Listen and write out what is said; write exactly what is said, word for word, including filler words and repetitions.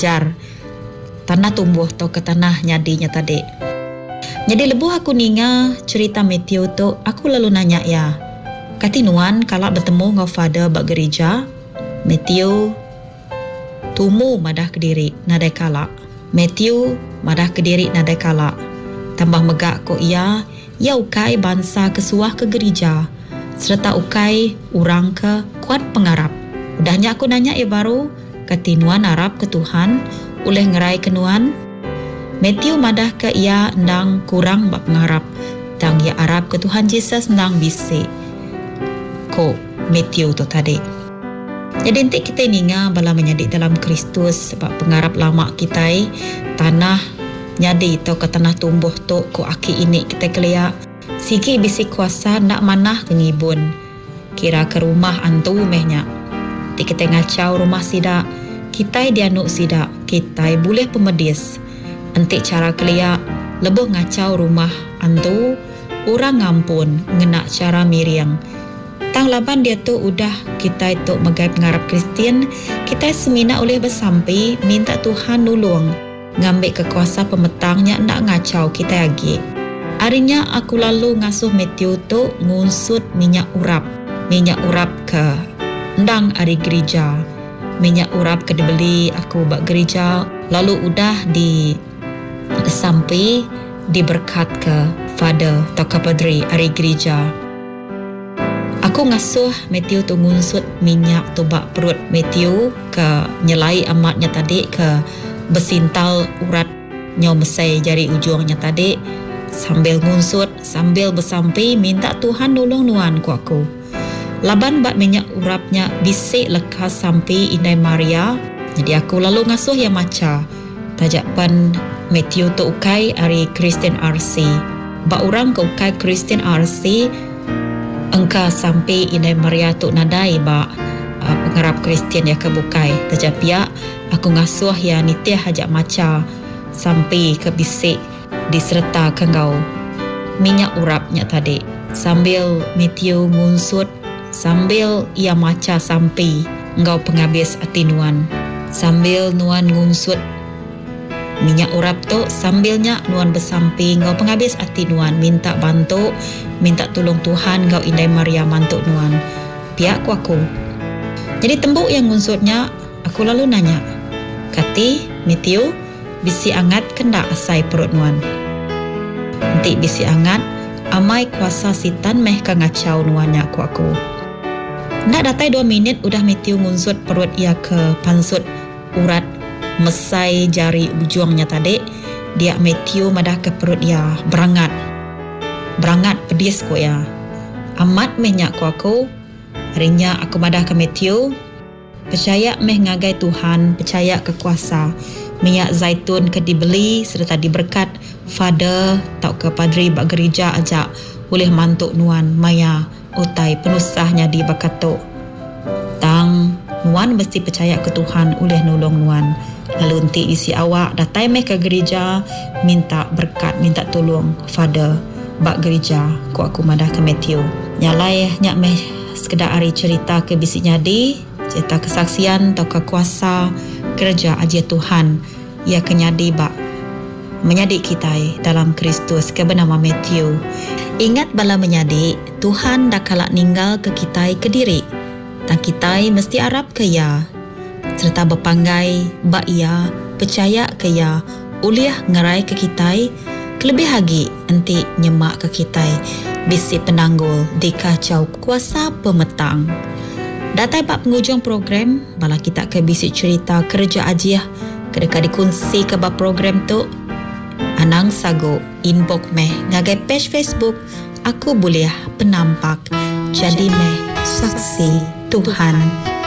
belajar tanah tumbuh to ke tanah nyadinya tadi. Jadi lebuh aku ninga cerita Matthew tu, aku lalu nanya ya, katinuan kalau bertemu ngau father bak gereja, Matthew tumu madah kediri nadai kala. Matthew madah kediri nadai kala. Tambah megak ko ia, ya ukai bangsa kesuah ke gereja, serta ukai urang ke kuat pengarap. Udahnya aku nanya ya baru, katinuan Arab ke Tuhan, oleh ngerai kenuan. Matthew madah ke ia ndang kurang bak pengarap, tang ya Arab ke Tuhan Yesus ndang bisik. Ko Matthew tu tadi. Jadi nanti kita ninga bala menyadik dalam Kristus sebab pengarap lama kita tanah nyadi tau ke tanah tumbuh tu ko aki ini kita keliak sigi bisi kuasa nak manah ke ngibun kira ke rumah antu mehnya ti kita ngacau rumah sidak kita dianuk sidak kita boleh pemedis nanti cara keliak lebih ngacau rumah antu orang ngampun ngenak cara miriang tang laban dia tu udah kita itu megai pengarap Kristian kita semina oleh bersampai minta Tuhan nulung ngambil kekuasa pemetangnya nak ngacau kita lagi. Harinya aku lalu ngasuh Matthew tu ngunsut minyak urap. Minyak urap ke ndang hari gereja. Minyak urap ke dibeli aku bak gereja. Lalu udah di sampai diberkat ke father atau ke padri hari gereja. Aku ngasuh Matthew tu ngunsut minyak tu bak perut Matthew ke nyelai amatnya tadi ke bersintal urat nyaw mesai jari ujungnya tadi sambil ngunsut sambil bersampai minta Tuhan nolong nuan ku aku. Laban bak minyak urapnya bisik lekas sampai Indai Maria. Jadi aku lalu ngasuh ya maca tajapan Matthew tu ukai hari Christian R C. Bak orang ke ukai Christian R C engka sampai Indai Maria tu nadai bak uh, pengarap Kristian ya kebukai tajapia aku ngasuh ya nitih hajak maca sampai ke bisik diserta ke ngau minyak urapnya tadi sambil Matthew ngunsut sambil ia maca sampai ngau penghabis hati nuan sambil nuan ngunsut minyak urap tu sambilnya nuan bersampai ngau penghabis hati nuan minta bantu minta tolong Tuhan ngau Indai Maria mantuk nuan pihak ku aku. Jadi tembuk yang ngunsutnya aku lalu nanya, kati Matthew bisi angat kenda asai perut nuan. Nanti bisi angat amai kuasa sitan meh ka ngacau nuannya aku aku. Nak datai dua minit udah Matthew ngunsut perut ia ke pansut urat mesai jari ujungnya tadi. Dia Matthew madah ke perut ia berangat. Berangat pedis ko ya. Amat mehnya ku aku. Harinya aku madah ke Matthew. Percaya meh ngagai Tuhan, percaya ke kuasa. Minyak zaitun ke dibeli serta diberkat father tau ke padri bak gereja ajak boleh mantuk nuan maya utai penusahnya di bakato. Tang nuan mesti percaya ke Tuhan oleh nolong nuan. Lalu nanti isi awak datai meh ke gereja minta berkat, minta tolong father bak gereja ku aku madah ke Matthew. Nyalai nyak meh sekedar hari cerita ke bisik nyadi, cerita kesaksian atau kekuasa kerja aja Tuhan ia kenyadi bak menyadik kita dalam Kristus ke bernama Matthew. Ingat bala menyadik Tuhan dah kalak ninggal ke kita ke diri dan kita mesti harap ke ia serta berpanggai bak ia percaya ke ia uliah ngerai ke kita kelebih lagi nanti nyemak ke kita bisik penanggul di kacau kuasa pemetang. Datai bak penghujung program bala kita ke bisik cerita kerja ajiah kedeka dikunci ke bak program tu anang sago inbox meh ngagai page Facebook aku boleh penampak jadi meh saksi Tuhan.